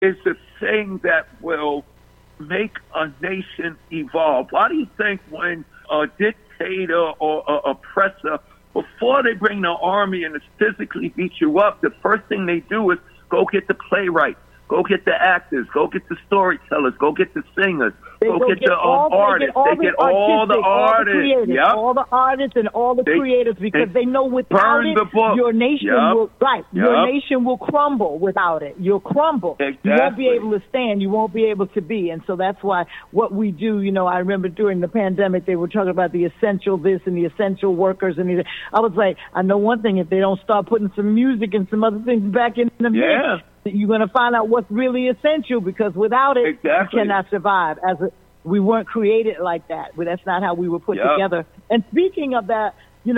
is the thing that will make a nation evolve. Why do you think when a dictator or an oppressor, before they bring the army and physically beat you up, the first thing they do is go get the playwright, go get the actors, go get the storytellers, go get the singers, go get the artists. They get all the artists. Yep. All the artists and all the creators, because they know without it, your nation will your nation will crumble without it. You'll crumble. Exactly. You won't be able to stand. You won't be able to be. And so that's why what we do, I remember during the pandemic, they were talking about the essential this and the essential workers. And I was like, I know one thing, if they don't start putting some music and some other things back in the mix, you're going to find out what's really essential, because without it, you cannot survive. We weren't created like that. But that's not how we were put together. And speaking of that,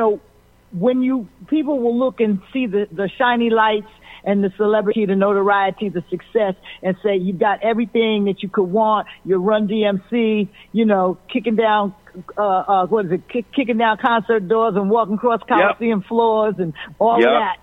when people will look and see the shiny lights and the celebrity, the notoriety, the success, and say you've got everything that you could want. You Run DMC, kicking down kicking down concert doors and walking across Coliseum floors and all that.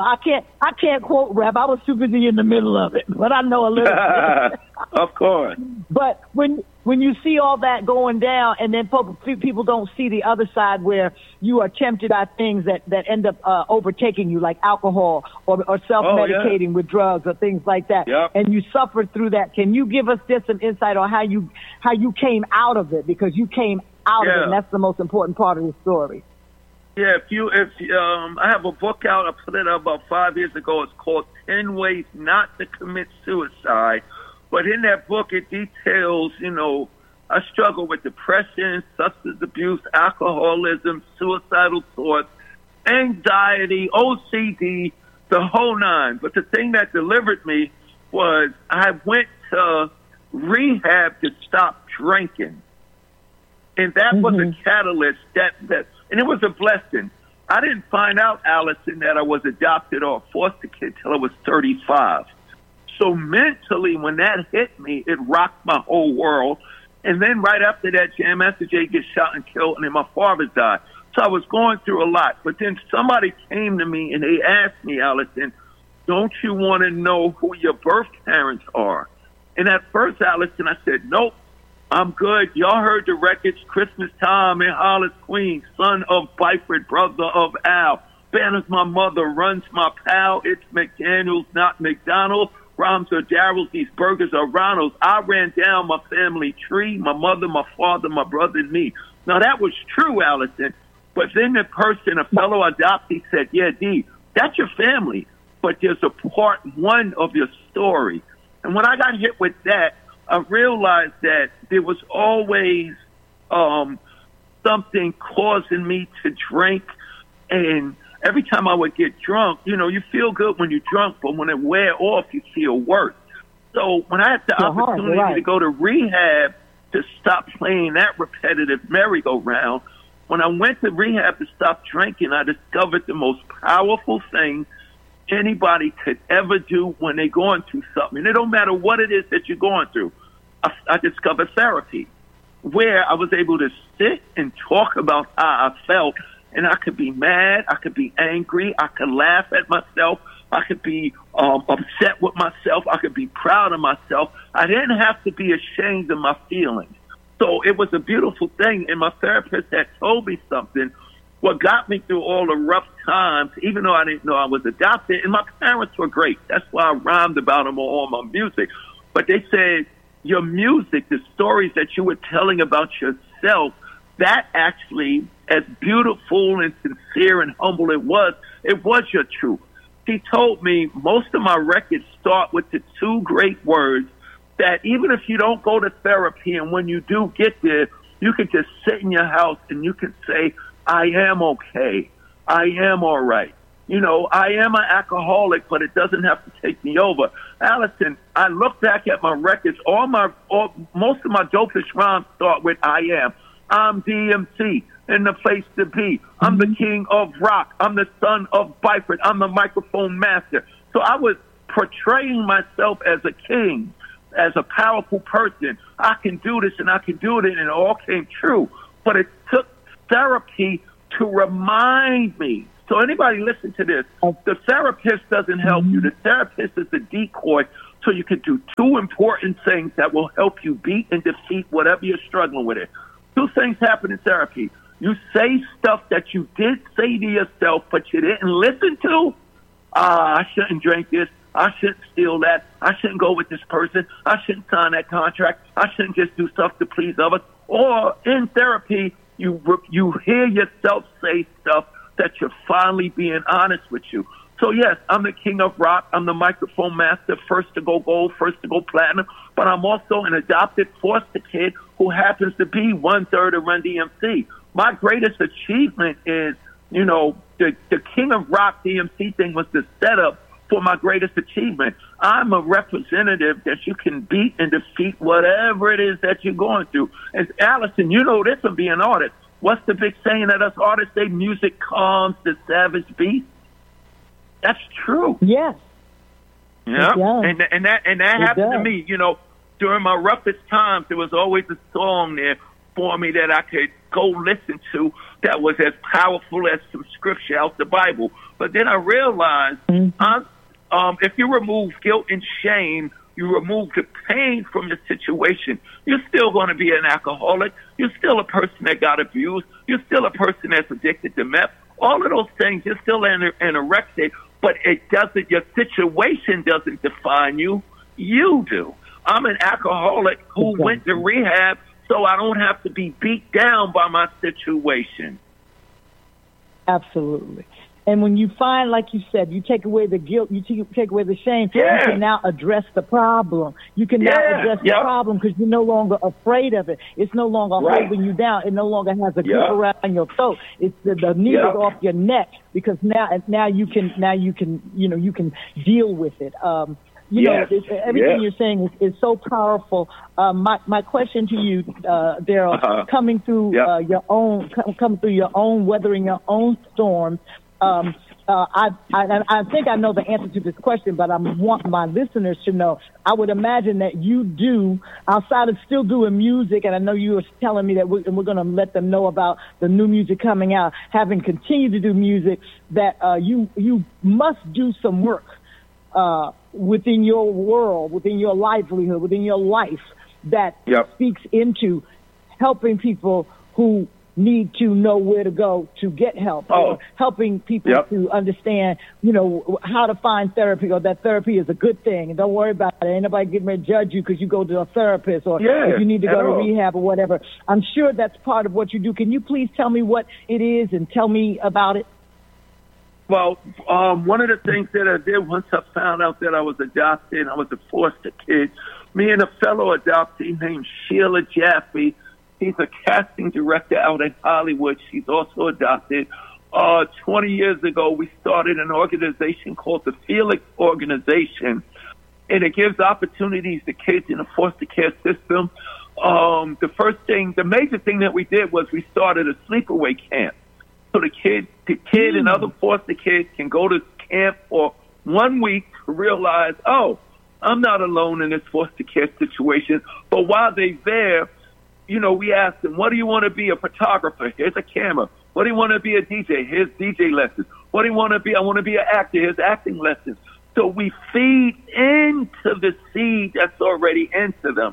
I can't quote rap. I was too busy in the middle of it, but I know a little bit. Of course. But when you see all that going down, and then people don't see the other side where you are tempted by things that end up overtaking you, like alcohol or self-medicating with drugs or things like that, and you suffer through that. Can you give us just some insight on how you came out of it? Because you came out of it, and that's the most important part of the story. Yeah, if I have a book out. I put it out about 5 years ago. It's called 10 Ways Not to Commit Suicide. But in that book, it details, I struggle with depression, substance abuse, alcoholism, suicidal thoughts, anxiety, OCD, the whole nine. But the thing that delivered me was I went to rehab to stop drinking. And that was a catalyst and it was a blessing. I didn't find out, Allison, that I was adopted or a foster kid till I was 35. So mentally, when that hit me, it rocked my whole world. And then right after that, Jam Master Jay gets shot and killed, and then my father died. So I was going through a lot. But then somebody came to me, and they asked me, Allison, don't you want to know who your birth parents are? And at first, Allison, I said, nope, I'm good. Y'all heard the records, Christmas Time in Hollis, Queens, son of Byford, brother of Al. Banner's my mother, runs my pal. It's McDaniels, not McDonald's. Rhymes are Darrell's, these burgers are Ronald's. I ran down my family tree, my mother, my father, my brother, and me. Now, that was true, Allison. But then the person, a fellow adoptee, said, yeah, D, that's your family, but there's a part one of your story. And when I got hit with that, I realized that there was always something causing me to drink. And every time I would get drunk, you feel good when you're drunk, but when it wear off, you feel worse. So when I had the opportunity to go to rehab to stop playing that repetitive merry-go-round, when I went to rehab to stop drinking, I discovered the most powerful thing anybody could ever do when they're going through something. And it don't matter what it is that you're going through. I discovered therapy, where I was able to sit and talk about how I felt. And I could be mad, I could be angry, I could laugh at myself, I could be upset with myself, I could be proud of myself. I didn't have to be ashamed of my feelings. So it was a beautiful thing, and my therapist had told me something. What got me through all the rough times, even though I didn't know I was adopted, and my parents were great. That's why I rhymed about them on all my music. But they said, your music, the stories that you were telling about yourself, that actually, as beautiful and sincere and humble it was your truth. He told me most of my records start with the two great words that even if you don't go to therapy, and when you do get there, you can just sit in your house and you can say, I am okay. I am all right. I am an alcoholic, but it doesn't have to take me over. Allison, I look back at my records, most of my dopest rhymes start with I am. I'm DMC in the place to be. I'm the king of rock. I'm the son of Byford. I'm the microphone master. So I was portraying myself as a king, as a powerful person. I can do this and I can do it, and it all came true. But it took therapy to remind me. So anybody listen to this. The therapist doesn't help you. The therapist is a decoy so you can do two important things that will help you beat and defeat whatever you're struggling with it. Two things happen in therapy. You say stuff that you did say to yourself, but you didn't listen to. I shouldn't drink this. I shouldn't steal that. I shouldn't go with this person. I shouldn't sign that contract. I shouldn't just do stuff to please others. Or in therapy, you hear yourself say stuff that you're finally being honest with you. So, yes, I'm the king of rock. I'm the microphone master, first to go gold, first to go platinum. But I'm also an adopted foster kid who happens to be 1/3 of Run DMC. My greatest achievement is, the king of rock DMC thing was the setup for my greatest achievement. I'm a representative that you can beat and defeat whatever it is that you're going through. And Allison, you know this from being an artist. What's the big saying that us artists say? Music calms the savage beast. That's true. Yes. Yeah. And that happened to me. During my roughest times, there was always a song there for me that I could go listen to that was as powerful as some scripture out the Bible. But then I realized, if you remove guilt and shame, you remove the pain from the situation, you're still going to be an alcoholic. You're still a person that got abused. You're still a person that's addicted to meth. All of those things, you're still anorexic, but your situation doesn't define you. You do. I'm an alcoholic who went to rehab, so I don't have to be beat down by my situation. Absolutely. And when you find, like you said, you take away the guilt, you take away the shame, you can now address the problem. You can now address the problem because you're no longer afraid of it. It's no longer holding you down. It no longer has a grip around your throat. It's the needles off your neck because now you can deal with it. Everything you're saying is so powerful. My question to you, Daryl, coming through your own, weathering your own storms. I think I know the answer to this question, but I want my listeners to know. I would imagine that you do, outside of still doing music, and I know you were telling me that we're going to let them know about the new music coming out, having continued to do music, that you must do some work within your world, within your livelihood, within your life that speaks into helping people who need to know where to go to get help, or helping people to understand, how to find therapy, or that therapy is a good thing. And don't worry about it. Ain't nobody getting ready to judge you because you go to a therapist, or if you need to go to rehab or whatever. I'm sure that's part of what you do. Can you please tell me what it is and tell me about it? Well, one of the things that I did once I found out that I was adopted, I was a foster kid, me and a fellow adoptee named Sheila Jaffe, he's a casting director out in Hollywood. She's also adopted. 20 years ago, we started an organization called the Felix Organization, and it gives opportunities to kids in the foster care system. The major thing that we did was we started a sleepaway camp. So the kid and other foster kids can go to camp for 1 week to realize, I'm not alone in this foster care situation. But while they're there, we ask them, what do you want to be? A photographer? Here's a camera. What do you want to be? A DJ? Here's DJ lessons. What do you want to be? I want to be an actor. Here's acting lessons. So we feed into the seed that's already into them.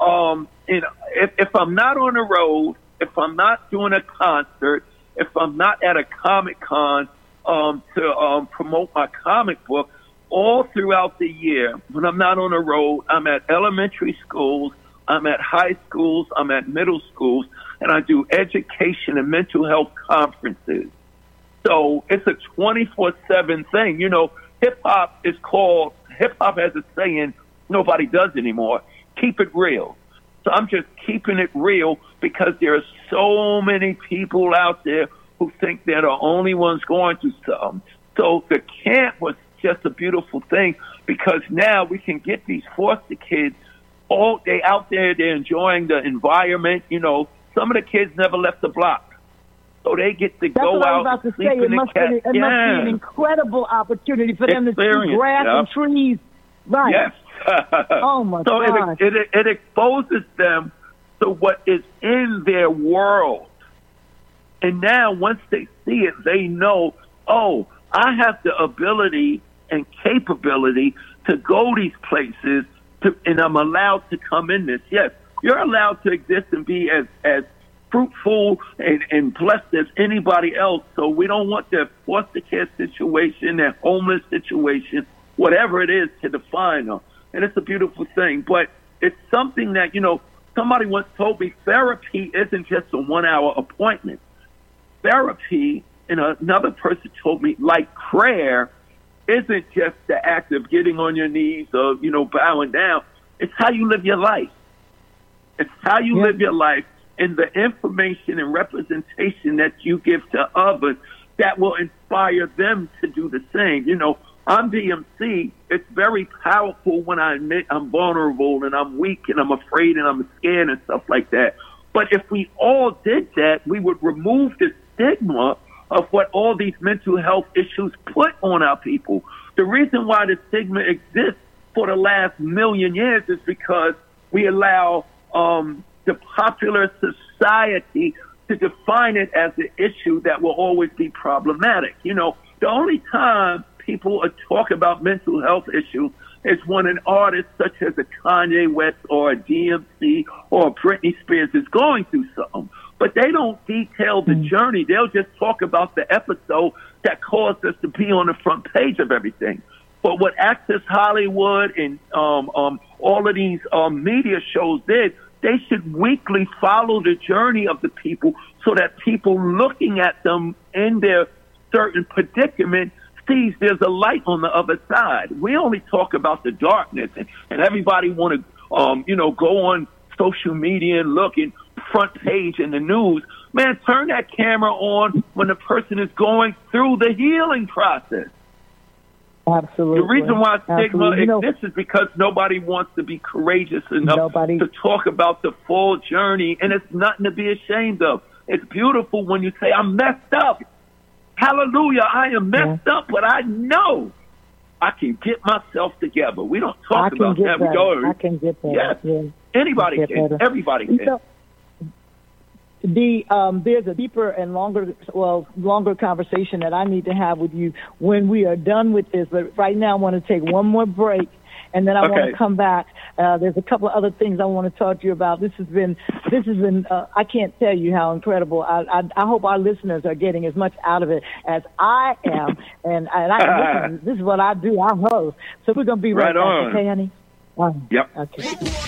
If I'm not on the road, if I'm not doing a concert, if I'm not at a Comic-Con to promote my comic book, all throughout the year, when I'm not on the road, I'm at elementary schools, I'm at high schools, I'm at middle schools, and I do education and mental health conferences. So it's a 24/7 thing. Hip-hop has a saying nobody does anymore, keep it real. So I'm just keeping it real because there are so many people out there who think they're the only ones going through something. So the camp was just a beautiful thing because now we can get these foster kids all day out there. They're enjoying the environment. Some of the kids never left the block. So they get to go out and sleep in the cat. It must be an incredible opportunity for them to see grass and trees. Right. Yes. Oh, my God. So it exposes them to what is in their world. And now once they see it, they know, I have the ability and capability to go these places, and I'm allowed to come in this. Yes, you're allowed to exist and be as fruitful and blessed as anybody else. So we don't want their foster care situation, their homeless situation, whatever it is, to define them. And it's a beautiful thing. But it's something that, somebody once told me therapy isn't just a 1-hour appointment. Therapy, and another person told me, like prayer, isn't just the act of getting on your knees or, bowing down. It's how you live your life. It's how you live your life, and the information and representation that you give to others that will inspire them to do the same. I'm DMC. It's very powerful when I admit I'm vulnerable and I'm weak and I'm afraid and I'm scared and stuff like that. But if we all did that, we would remove the stigma of what all these mental health issues put on our people. The reason why the stigma exists for the last million years is because we allow the popular society to define it as an issue that will always be problematic. The only time people talk about mental health issues is when an artist such as a Kanye West or a DMC or a Britney Spears is going through something. But they don't detail the journey. They'll just talk about the episode that caused us to be on the front page of everything. But what Access Hollywood and all of these media shows did, they should weekly follow the journey of the people so that people looking at them in their certain predicament sees there's a light on the other side. We only talk about the darkness, and everybody want to, go on social media and look in front page in the news. Man, turn that camera on when the person is going through the healing process. Absolutely. The reason why stigma exists is because nobody wants to be courageous enough to talk about the full journey, and it's nothing to be ashamed of. It's beautiful when you say, I'm messed up. Hallelujah, I am messed up, but I know I can get myself together. We don't talk about that. I can get that. Yes. Yeah. Anybody can. Better. Everybody can. There's a deeper and longer conversation that I need to have with you when we are done with this. But right now, I want to take one more break, and then I want to come back. There's a couple of other things I want to talk to you about. This has been. I can't tell you how incredible. I hope our listeners are getting as much out of it as I am. And this is what I do. I host. So we're gonna be right back. Okay, honey. Yep. Okay.